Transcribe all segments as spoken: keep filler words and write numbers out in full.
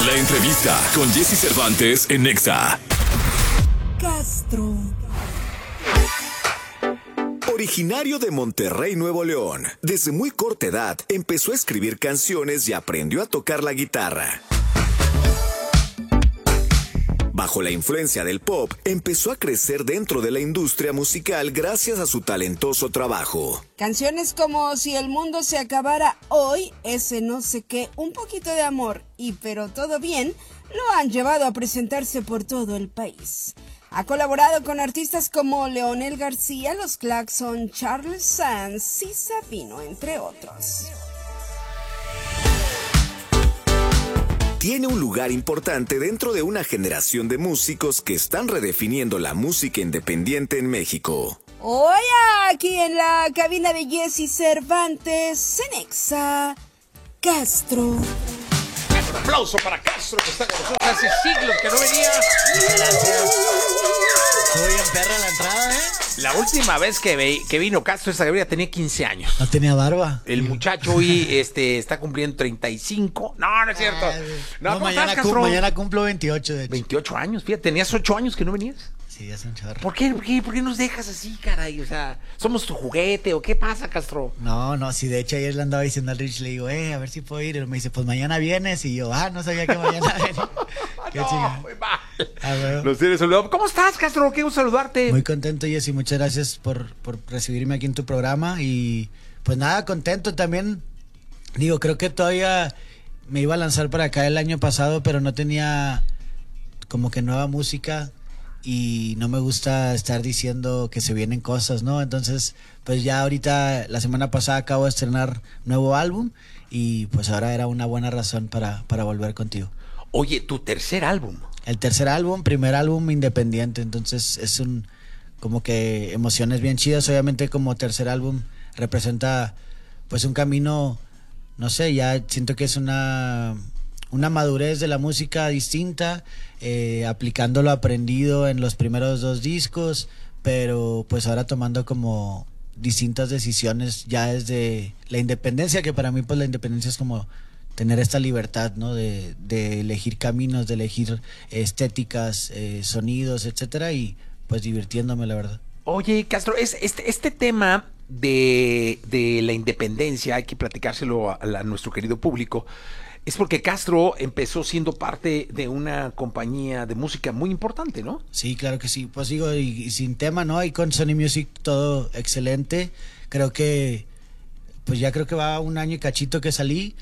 La entrevista con Jesse Cervantes en Nexa. Castro. Originario de Monterrey, Nuevo León, desde muy corta edad empezó a escribir canciones y aprendió a tocar la guitarra. Bajo la influencia del pop, empezó a crecer dentro de la industria musical gracias a su talentoso trabajo. Canciones como Si el mundo se acabara hoy, ese no sé qué, Un poquito de amor y Pero todo bien, lo han llevado a presentarse por todo el país. Ha colaborado con artistas como Leonel García, Los Claxon, Charles Sanz y Sabino, entre otros. Tiene un lugar importante dentro de una generación de músicos que están redefiniendo la música independiente en México. Hoy aquí en la cabina de Jesse Cervantes, en Nexa, Castro. Un aplauso para Castro, que está con nosotros hace siglos que no venía. Estuvo bien perra la entrada, ¿eh? La última vez que, ve, que vino Castro esa categoría tenía quince años. No tenía barba. El muchacho hoy este, está cumpliendo treinta y cinco. No, no es cierto. No, No, ¿cómo mañana, estás, cum- Castro? mañana cumplo veintiocho, de hecho. veintiocho años, fíjate, tenías ocho años que no venías. Sí, ya es un chorro. ¿Por qué, por qué, por qué nos dejas así, caray? O sea, ¿somos tu juguete o qué pasa, Castro? No, no, sí, de hecho ayer le andaba diciendo al Rich, le digo, eh, a ver si puedo ir. Y él me dice, pues mañana vienes. Y yo, ah, no sabía que mañana venía. Qué No, chingada. muy mal. Ah, bueno. Los tienes olvidado. ¿Cómo estás, Castro? Qué gusto saludarte. Muy contento, Jessy, muchas gracias por, por recibirme aquí en tu programa. Y pues nada, contento también. Digo, creo que todavía me iba a lanzar para acá el año pasado, pero no tenía como que nueva música. Y no me gusta estar diciendo que se vienen cosas, ¿no? Entonces, pues ya ahorita, la semana pasada acabo de estrenar nuevo álbum y pues ahora era una buena razón para, para volver contigo. Oye, tu tercer álbum. El tercer álbum, primer álbum independiente, entonces es un, como que emociones bien chidas. Obviamente como tercer álbum representa pues un camino, no sé, ya siento que es una... una madurez de la música distinta, eh, aplicando lo aprendido en los primeros dos discos, pero pues ahora tomando como distintas decisiones ya desde la independencia, que para mí pues la independencia es como tener esta libertad, ¿no? De, de elegir caminos, de elegir estéticas, eh, sonidos, etcétera, y pues divirtiéndome, la verdad. Oye, Castro, es, este, este tema de, de la independencia, hay que platicárselo a, a nuestro querido público. Es porque Castro empezó siendo parte de una compañía de música muy importante, ¿no? Sí, claro que sí. Pues digo, y, y sin tema, ¿no? Y con Sony Music todo excelente. Creo que, pues ya creo que va un año y cachito que salí.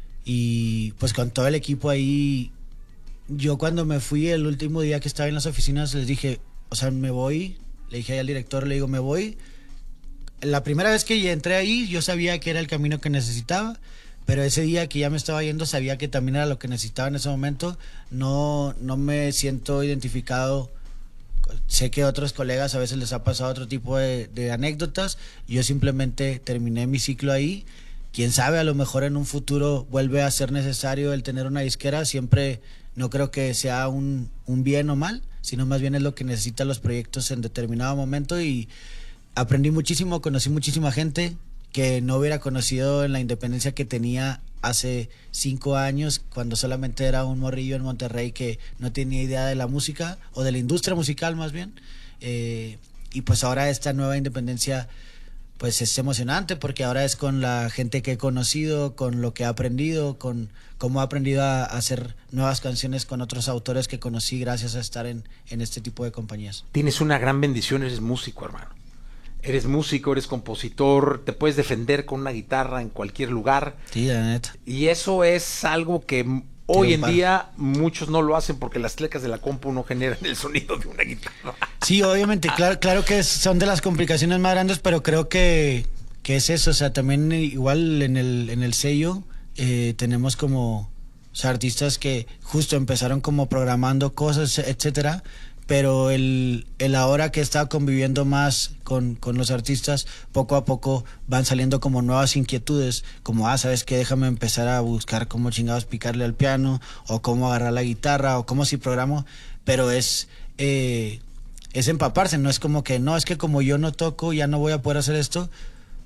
Y pues con todo el equipo ahí, yo cuando me fui el último día que estaba en las oficinas les dije, o sea, me voy. Le dije ahí al director, le digo, me voy. La primera vez que entré ahí, yo sabía que era el camino que necesitaba. Pero ese día que ya me estaba yendo sabía que también era lo que necesitaba en ese momento. No, no me siento identificado. Sé que a otros colegas a veces les ha pasado otro tipo de, de anécdotas. Yo simplemente terminé mi ciclo ahí. Quién sabe, a lo mejor en un futuro vuelve a ser necesario el tener una disquera. Siempre no creo que sea un, un bien o mal, sino más bien es lo que necesitan los proyectos en determinado momento. Y aprendí muchísimo, conocí muchísima gente que no hubiera conocido en la independencia que tenía hace cinco años, cuando solamente era un morrillo en Monterrey que no tenía idea de la música, o de la industria musical más bien, eh, y pues ahora esta nueva independencia pues es emocionante, porque ahora es con la gente que he conocido, con lo que he aprendido, con cómo he aprendido a, a hacer nuevas canciones con otros autores que conocí gracias a estar en, en este tipo de compañías. Tienes una gran bendición, eres músico, hermano. Eres músico, eres compositor, te puedes defender con una guitarra en cualquier lugar. Sí, la neta. Y eso es algo que hoy Sí, en par. día muchos no lo hacen porque las teclas de la compu no generan el sonido de una guitarra. Sí, obviamente, claro, claro que es- son de las complicaciones más grandes, pero creo que, que es eso. O sea, también igual en el, en el sello eh, tenemos como, o sea, artistas que justo empezaron como programando cosas, etcétera. Pero el, el ahora que está conviviendo más con, con los artistas, poco a poco van saliendo como nuevas inquietudes, como, ah, ¿sabes qué? Déjame empezar a buscar cómo chingados picarle al piano, o cómo agarrar la guitarra, o cómo si programo, pero es, eh, es empaparse, no es como que, no, es que como yo no toco, ya no voy a poder hacer esto.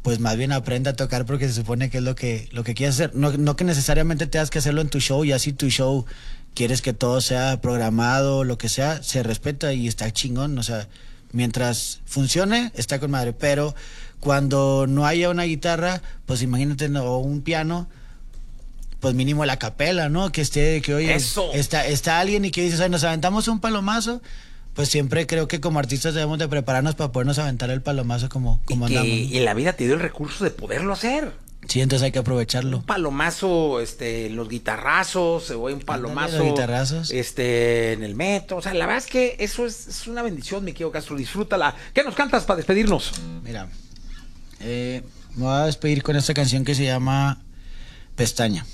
pues más bien aprende a tocar porque se supone que es lo que, lo que quieres hacer. No, no que necesariamente tengas que hacerlo en tu show, y así tu show quieres que todo sea programado, lo que sea, se respeta y está chingón. O sea, mientras funcione, está con madre. Pero cuando no haya una guitarra, pues imagínate, no, o un piano, pues mínimo la capela, ¿no? Que esté, que oye, Eso. Está, está alguien y que dices, ay, nos aventamos un palomazo. Pues siempre creo que como artistas debemos de prepararnos para podernos aventar el palomazo como, como y que andamos, ¿no? y la vida te dio el recurso de poderlo hacer. Sí, entonces hay que aprovecharlo. Un palomazo, este, los guitarrazos, o un palomazo, los guitarrazos. este, en el metro. O sea, la verdad es que eso es, es una bendición, mi querido Castro. Disfrútala. ¿Qué nos cantas para despedirnos? Mira, eh, me voy a despedir con esta canción que se llama Pestaña.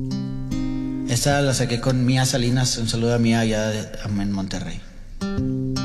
Esta la saqué con Mía Salinas. Un saludo a Mía allá de- en Monterrey.